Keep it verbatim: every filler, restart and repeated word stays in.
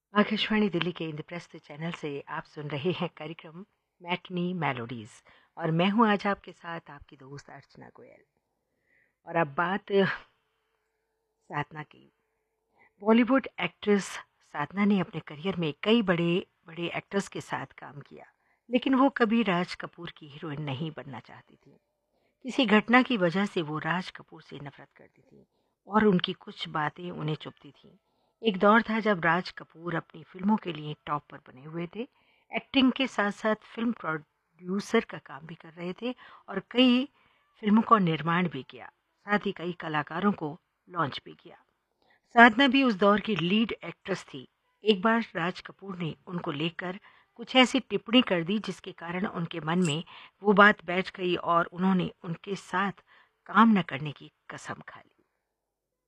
आकाशवाणी दिल्ली के इंद्रप्रस्थ चैनल से आप सुन रहे हैं कार्यक्रम मैटनी मेलोडीज और मैं हूं आज आपके साथ आपकी दोस्त अर्चना गोयल। और अब बात साधना की। बॉलीवुड एक्ट्रेस साधना ने अपने करियर में कई बड़े बड़े एक्टर्स के साथ काम किया, लेकिन वो कभी राज कपूर की हीरोइन नहीं बनना चाहती थी। किसी घटना की वजह से वो राज कपूर से नफरत करती थी और उनकी कुछ बातें उन्हें चुभती थीं। एक दौर था जब राज कपूर अपनी फिल्मों के लिए टॉप पर बने हुए थे। एक्टिंग के साथ साथ फिल्म प्रोड्यूसर का काम भी कर रहे थे और कई फिल्मों का निर्माण भी किया, साथ ही कई कलाकारों को लॉन्च भी किया। साधना भी उस दौर की लीड एक्ट्रेस थी। एक बार राज कपूर ने उनको लेकर कुछ ऐसी टिप्पणी कर दी जिसके कारण उनके मन में वो बात बैठ गई और उन्होंने उनके साथ काम न करने की कसम खा ली।